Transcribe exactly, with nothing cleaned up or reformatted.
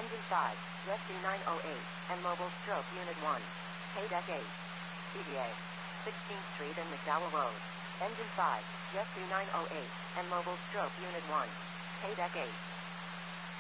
Engine five, Jet two nine oh eight, and Mobile Stroke Unit one. K Deck eight. T V A. sixteenth Street and McDowell Road. Engine five, Jet two nine oh eight, and Mobile Stroke Unit one. K Deck eight.